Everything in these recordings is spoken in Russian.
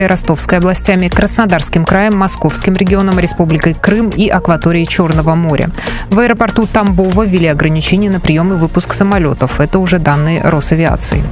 Ростовской областями, Краснодарским краем, Московским регионом, Республикой Крым и акваторией Черного моря. В аэропорту Тамбова ввели ограничения на прием и выпуск самолетов. Это уже данные Росавиации.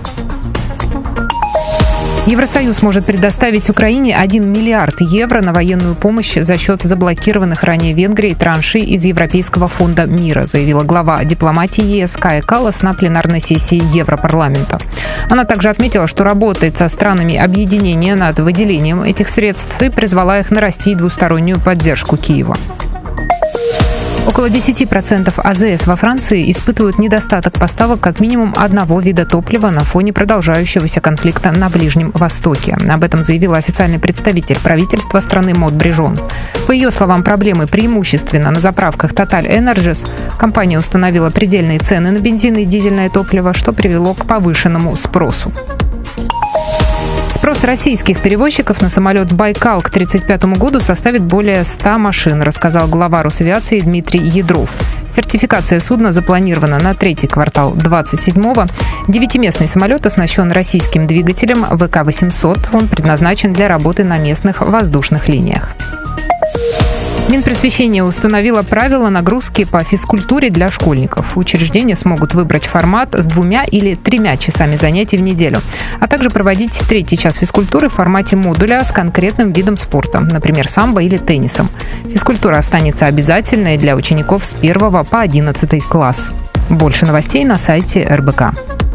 Евросоюз может предоставить Украине 1 миллиард евро на военную помощь за счет заблокированных ранее Венгрией траншей из Европейского фонда мира, заявила глава дипломатии ЕС Кая Каллас на пленарной сессии Европарламента. Она также отметила, что работает со странами объединения над выделением этих средств и призвала их нарастить двустороннюю поддержку Киева. Около 10% АЗС во Франции испытывают недостаток поставок как минимум одного вида топлива на фоне продолжающегося конфликта на Ближнем Востоке. Об этом заявила официальный представитель правительства страны Мод Брижон. По ее словам, проблемы преимущественно на заправках Total Energies. Компания установила предельные цены на бензин и дизельное топливо, что привело к повышенному спросу. Спрос российских перевозчиков на самолет «Байкал» к 1935 году составит более 100 машин, рассказал глава Росавиации Дмитрий Ядров. Сертификация судна запланирована на третий квартал 27-го. 9-местный самолет оснащен российским двигателем ВК-800. Он предназначен для работы на местных воздушных линиях. Минпросвещение установило правила нагрузки по физкультуре для школьников. Учреждения смогут выбрать формат с 2 или 3 часами занятий в неделю, а также проводить третий час физкультуры в формате модуля с конкретным видом спорта, например, самбо или теннисом. Физкультура останется обязательной для учеников с 1 по 11 класс. Больше новостей на сайте РБК.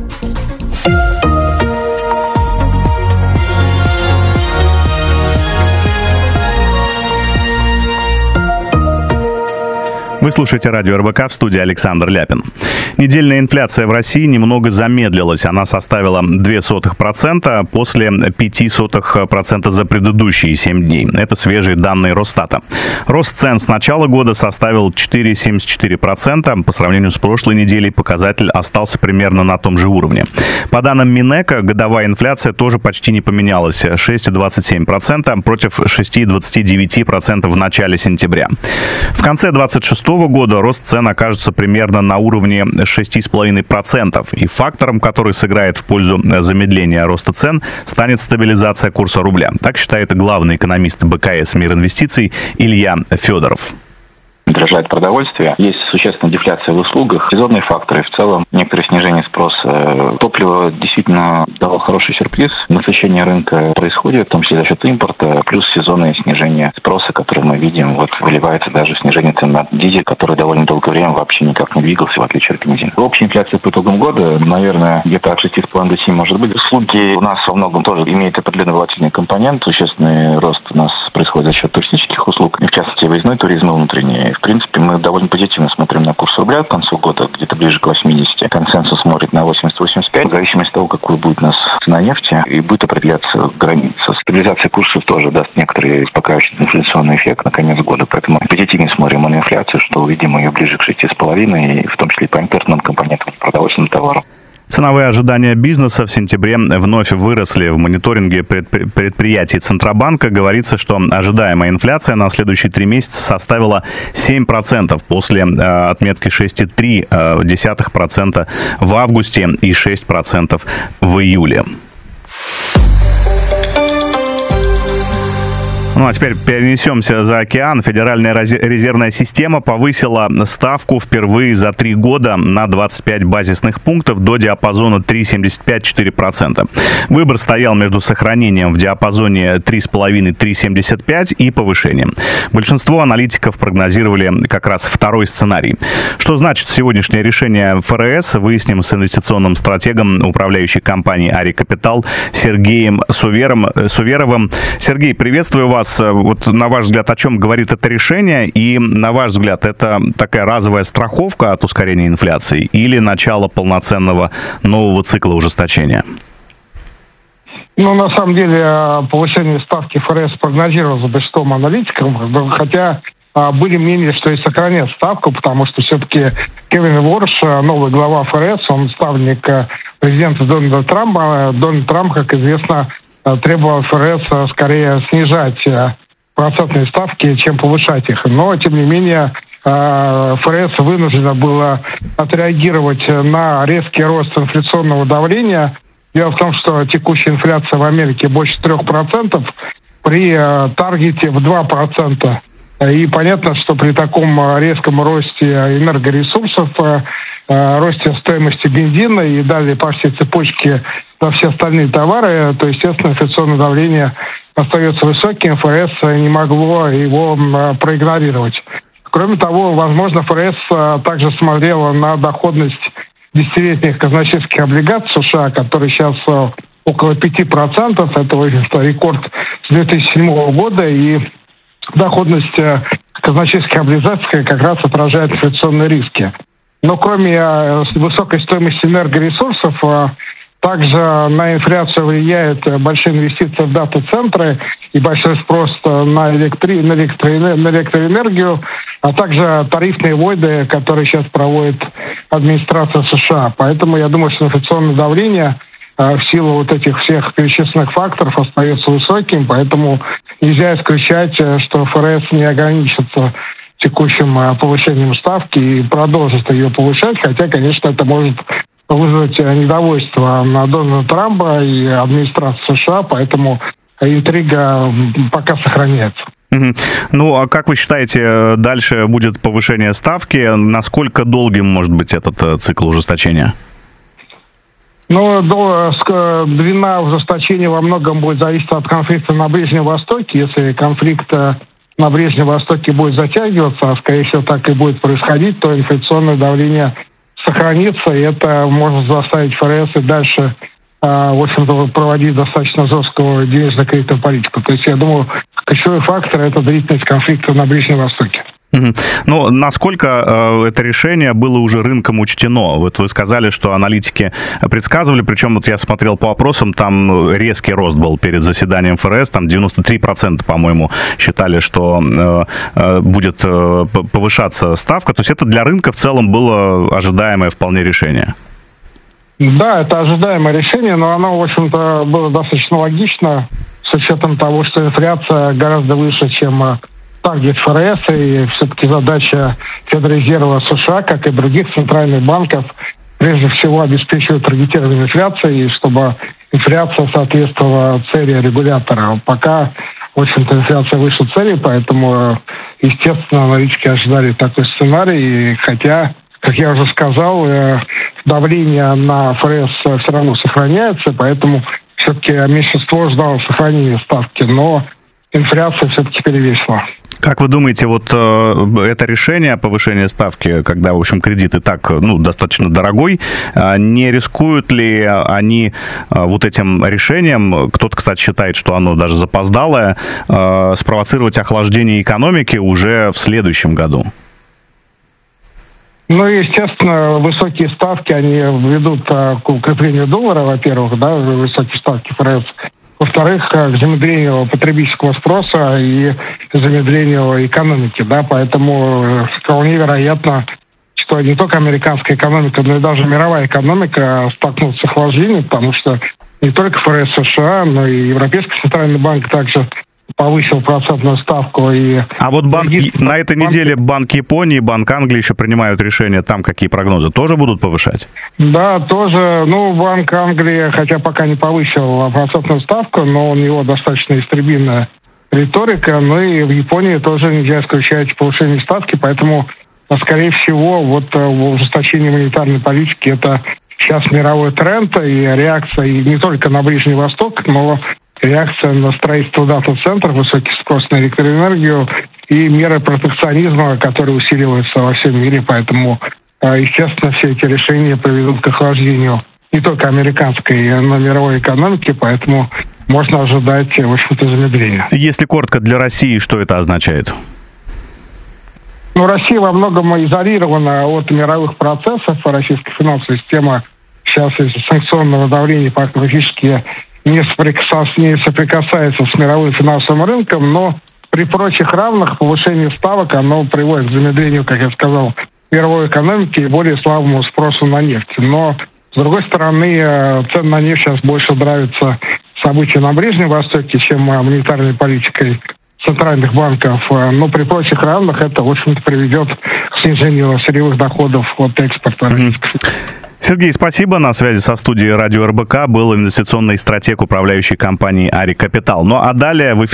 Вы слушаете радио РБК, в студии Александр Ляпин. Недельная инфляция в России немного замедлилась. Она составила 0,02% после 0,05% за предыдущие 7 дней. Это свежие данные Росстата. Рост цен с начала года составил 4,74%. По сравнению с прошлой неделей показатель остался примерно на том же уровне. По данным Минэко, годовая инфляция тоже почти не поменялась. 6,27% против 6,29% в начале сентября. В конце 26 года рост цен окажется примерно на уровне 6,5%. И фактором, который сыграет в пользу замедления роста цен, станет стабилизация курса рубля. Так считает главный экономист БКС «Мир инвестиций» Илья Федоров. Дорожает продовольствие, есть существенная дефляция в услугах, сезонные факторы, в целом некоторое снижение спроса. Топливо действительно дало хороший сюрприз. Насыщение рынка происходит, в том числе за счет импорта, плюс сезонное снижение спроса, которое мы видим. Вот выливается даже снижение цен на дизель, который довольно долгое время вообще никак не двигался, в отличие от бензина. Общая инфляция по итогам года, наверное, где-то от 6,5 до 7 может быть. Услуги у нас во многом тоже имеют определенный волатильный компонент. Существенный рост у нас происходит за счет туристических услуг, и в частности выездной туризм и внутренний. В принципе, мы довольно позитивно смотрим на курс рубля к концу года, где-то ближе к 80. Консенсус смотрит на 80-85. В зависимости от того, какой будет у нас цена нефти, и будет определяться граница. Стабилизация курсов тоже даст некоторый успокаивающий инфляционный эффект на конец года. Поэтому позитивнее смотрим на инфляцию, что увидим ее ближе к 6,5, и в том числе и по импортным компонентам продовольственным товарам. Ценовые ожидания бизнеса в сентябре вновь выросли. В мониторинге предприятий Центробанка говорится, что ожидаемая инфляция на следующие 3 месяца составила 7% после отметки 6,3% в августе и 6% в июле. Ну а теперь перенесемся за океан. Федеральная резервная система повысила ставку впервые за 3 года на 25 базисных пунктов до диапазона 3,75-4%. Выбор стоял между сохранением в диапазоне 3,5-3,75 и повышением. Большинство аналитиков прогнозировали как раз второй сценарий. Что значит сегодняшнее решение ФРС, выясним с инвестиционным стратегом управляющей компании «Ари Капитал» Сергеем Суверовым. Сергей, приветствую вас. Вот на ваш взгляд, о чем говорит это решение? И на ваш взгляд, это такая разовая страховка от ускорения инфляции или начало полноценного нового цикла ужесточения? На самом деле, повышение ставки ФРС прогнозировалось большинством аналитиков, хотя были мнения, что и сохранят ставку, потому что все-таки Кевин Ворш, новый глава ФРС, он ставленник президента Дональда Трампа. Дональд Трамп, как известно, требовал ФРС скорее снижать процентные ставки, чем повышать их. Но, тем не менее, ФРС вынуждено было отреагировать на резкий рост инфляционного давления Дело в том, что текущая инфляция в Америке больше 3% при таргете в 2%. И понятно, что при таком резком росте энергоресурсов, росте стоимости бензина и далее по всей цепочке на все остальные товары, то, естественно, инфляционное давление остается высоким, ФРС не могло его проигнорировать. Кроме того, возможно, ФРС также смотрела на доходность десятилетних казначейских облигаций США, которые сейчас около 5%, это рекорд с 2007 года, и доходность казначейских облигаций как раз отражает инфляционные риски. Но кроме высокой стоимости энергоресурсов, также на инфляцию влияют большие инвестиции в дата-центры и большой спрос на электроэнергию, а также тарифные войны, которые сейчас проводит администрация США. Поэтому я думаю, что инфляционное давление в силу вот этих всех перечисленных факторов остается высоким, поэтому нельзя исключать, что ФРС не ограничится текущим повышением ставки и продолжит ее повышать, хотя, конечно, это может вызвать недовольство на Дональда Трампа и администрации США, поэтому интрига пока сохраняется. Ну, а как вы считаете, дальше будет повышение ставки? Насколько долгим может быть этот цикл ужесточения? Ну, длина ужесточения во многом будет зависеть от конфликта на Ближнем Востоке. Если конфликт на Ближнем Востоке будет затягиваться, а скорее всего так и будет происходить, то инфляционное давление сохранится, и это может заставить ФРС и дальше, в общем-то, проводить достаточно жесткую денежно-кредитную политику. То есть, я думаю, ключевой фактор – это длительность конфликта на Ближнем Востоке. Но насколько это решение было уже рынком учтено? Вот вы сказали, что аналитики предсказывали, причем вот я смотрел по опросам, там резкий рост был перед заседанием ФРС, там 93%, по-моему, считали, что будет повышаться ставка. То есть это для рынка в целом было ожидаемое вполне решение. Да, это ожидаемое решение, но оно, в общем-то, было достаточно логично с учетом того, что инфляция гораздо выше, чем таргет ФРС, и все-таки задача Федрезерва США, как и других центральных банков, прежде всего обеспечивать таргетированную инфляцию, и чтобы инфляция соответствовала цели регулятора. Пока, в общем-то, инфляция выше цели, поэтому, естественно, аналитики ожидали такой сценарий, хотя, как я уже сказал, давление на ФРС все равно сохраняется, поэтому все-таки меньшинство ждало сохранения ставки, но инфляция все-таки перевесила. Как вы думаете, вот это решение повышения ставки, когда, в общем, кредит и так достаточно дорогой, не рискуют ли они вот этим решением, кто-то, кстати, считает, что оно даже запоздалое, спровоцировать охлаждение экономики уже в следующем году? Ну, естественно, высокие ставки, они ведут к укреплению доллара, во-первых, да, высокие ставки ФРС. Во-вторых, к замедлению потребительского спроса и замедлению экономики, да, поэтому вполне вероятно, что не только американская экономика, но и даже мировая экономика столкнутся с охлаждением, потому что не только ФРС США, но и Европейский центральный банк также повысил процентную ставку. А вот на этой неделе Банк Японии, Банк Англии еще принимают решения, там какие прогнозы, тоже будут повышать? Да, тоже. Банк Англии, хотя пока не повысил процентную ставку, но у него достаточно истребинная риторика, но и в Японии тоже нельзя исключать повышение ставки, поэтому, скорее всего, ужесточение монетарной политики – это сейчас мировой тренд и реакция и не только на Ближний Восток, но реакция на строительство дата-центров, высокий спрос на электроэнергию и меры протекционизма, которые усиливаются во всем мире. Поэтому, естественно, все эти решения приведут к охлаждению не только американской, но и мировой экономики, поэтому можно ожидать, в общем-то, замедления. Если коротко, для России что это означает? Россия во многом изолирована от мировых процессов. Российская финансовая система сейчас из-за санкционного давления практически не соприкасается с мировым финансовым рынком, но при прочих равных повышение ставок, оно приводит к замедлению, как я сказал, мировой экономики и более слабому спросу на нефть. Но, с другой стороны, цены на нефть сейчас больше нравятся события на Ближнем Востоке, чем монетарной политикой центральных банков. Но при прочих равных это, в общем-то, приведет к снижению сырьевых доходов от экспорта. Сергей, спасибо. На связи со студией радио РБК был инвестиционный стратег управляющей компании «Ари Капитал». Ну а далее в эфире